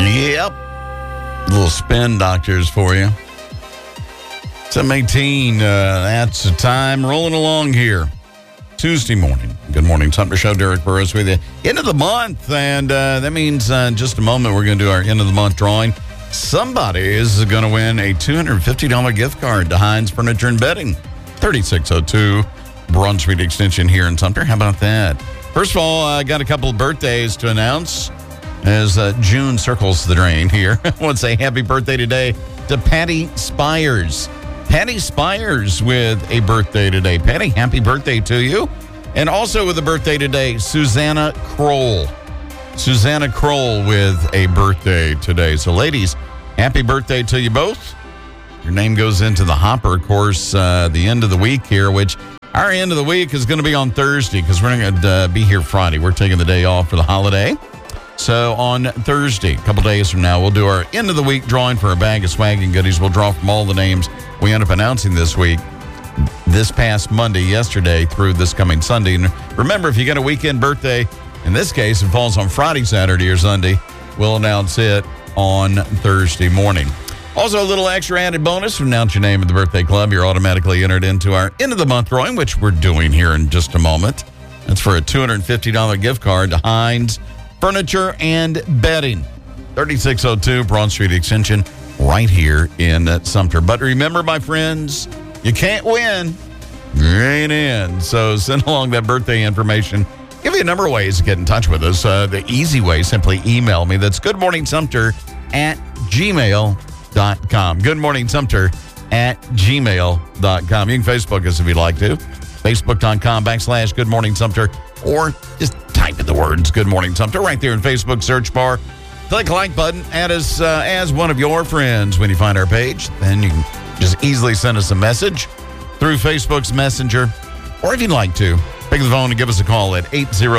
Yep. Little spin doctors for you. 7:18, that's the time. Rolling along here. Tuesday morning. Good morning, Sumter Show. Derek Burrows with you. End of the month, and that means in just a moment we're going to do our end of the month drawing. Somebody is going to win a $250 gift card to Heinz Furniture and Bedding, 3602 Broad Street Extension here in Sumter. How about that? First of all, I got a couple of birthdays to announce as June circles the drain here. I want to say happy birthday today to Patty Spires. Patty Spires with a birthday today. Patty, happy birthday to you. And also with a birthday today, Susanna Kroll. Susanna Kroll with a birthday today. So ladies, happy birthday to you both. Your name goes into the hopper, of course, the end of the week here, which our end of the week is going to be on Thursday because we're not going to be here Friday. We're taking the day off for the holiday. So on Thursday, a couple days from now, we'll do our end of the week drawing for a bag of swag and goodies. We'll draw from all the names we end up announcing this week, this past Monday, yesterday, through this coming Sunday. And remember, if you get a weekend birthday, in this case, it falls on Friday, Saturday, or Sunday, we'll announce it on Thursday morning. Also, a little extra added bonus. Announce your name at the birthday club. You're automatically entered into our end of the month drawing, which we're doing here in just a moment. That's for a $250 gift card to Heinz Furniture and Bedding, 3602 Broad Street Extension, right here in Sumter. But remember, my friends, you can't win. You ain't in. So send along that birthday information. Give you a number of ways to get in touch with us. The easy way, simply email me. That's goodmorningsumter@gmail.com. goodmorningsumter@gmail.com. You can Facebook us if you'd like to. Facebook.com/goodmorningsumter, or just type in the words Good Morning Sumter right there in Facebook search bar. Click the like button, add us as one of your friends when you find our page. Then you can just easily send us a message through Facebook's Messenger. Or if you'd like to, pick up the phone and give us a call at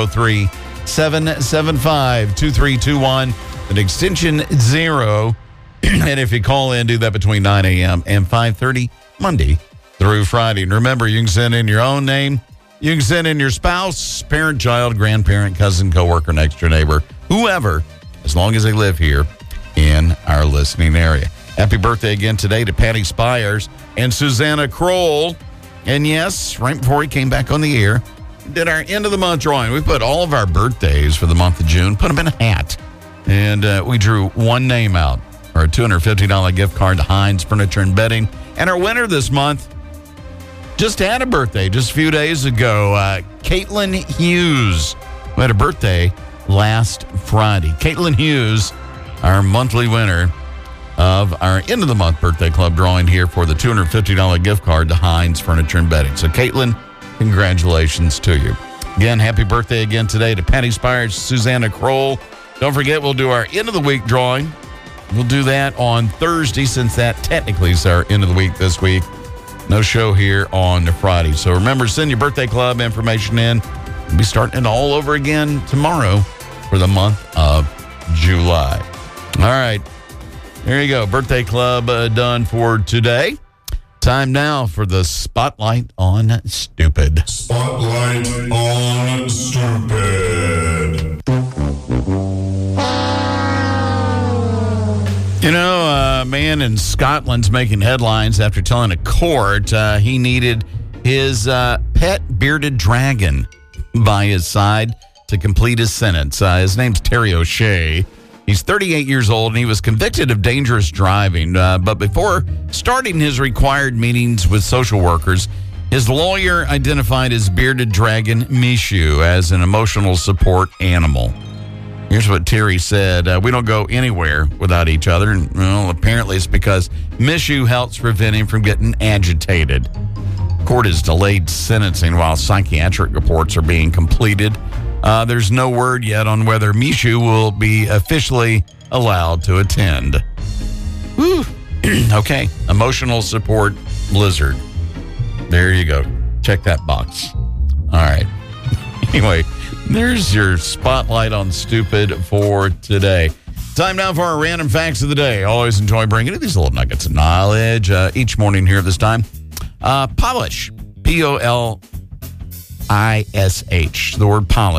803-775-2321 at extension 0. And if you call in, do that between 9 a.m. and 5:30, Monday through Friday. And remember, you can send in your own name. You can send in your spouse, parent, child, grandparent, cousin, coworker, next door neighbor, whoever, as long as they live here in our listening area. Happy birthday again today to Patty Spires and Susanna Kroll. And yes, right before we came back on the air, did our end of the month drawing. We put all of our birthdays for the month of June, put them in a hat. And we drew one name out for a $250 gift card to Heinz Furniture and Bedding. And our winner this month just had a birthday just a few days ago. Caitlin Hughes, who had a birthday last Friday. Caitlin Hughes, our monthly winner of our end of the month birthday club drawing here for the $250 gift card to Heinz Furniture and Bedding. So Caitlin, congratulations to you. Again, happy birthday again today to Patty Spires, Susanna Kroll. Don't forget, we'll do our end of the week drawing. We'll do that on Thursday, since that technically is our end of the week this week. No show here on Friday. So remember, send your birthday club information in. We'll be starting it all over again tomorrow for the month of July. All right. There you go. Birthday club done for today. Time now for the Spotlight on Stupid. Spotlight on Stupid. You know, a man in Scotland's making headlines after telling a court he needed his pet bearded dragon by his side to complete his sentence. His name's Terry O'Shea. He's 38 years old, and he was convicted of dangerous driving. But before starting his required meetings with social workers, his lawyer identified his bearded dragon, Mishu, as an emotional support animal. Here's what Terry said. We don't go anywhere without each other. And, well, apparently it's because Mishu helps prevent him from getting agitated. Court has delayed sentencing while psychiatric reports are being completed. There's no word yet on whether Mishu will be officially allowed to attend. Whew. Okay. Emotional support blizzard. There you go. Check that box. All right. Anyway, there's your Spotlight on Stupid for today. Time now for our random facts of the day. Always enjoy bringing you these little nuggets of knowledge each morning here at this time. Polish, Polish. The word polish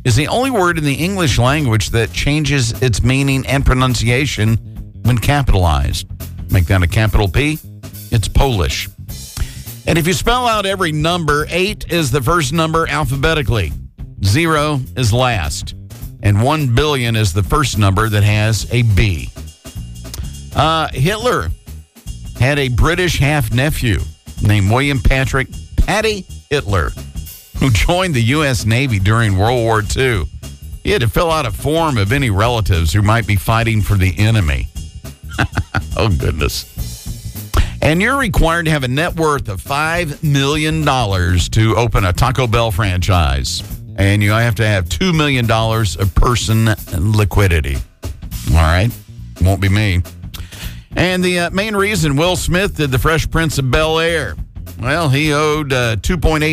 is the only word in the English language that changes its meaning and pronunciation when capitalized. Make that a capital P. It's Polish. And if you spell out every number, 8 is the first number alphabetically. 0 is last. And 1 billion is the first number that has a B. Hitler had a British half-nephew named William Patrick Paddy Hitler, who joined the U.S. Navy during World War II. He had to fill out a form of any relatives who might be fighting for the enemy. Oh, goodness. And you're required to have a net worth of $5 million to open a Taco Bell franchise. And you have to have $2 million of person liquidity. All right? Won't be me. And the main reason Will Smith did The Fresh Prince of Bel-Air, well, he owed $2.8